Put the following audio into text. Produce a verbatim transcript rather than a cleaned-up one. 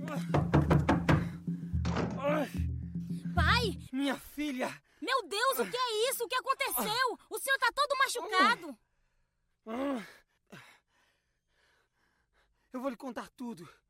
Pai! Minha filha! Meu Deus, o que é isso? O que aconteceu? O senhor tá todo machucado. Eu vou lhe contar tudo.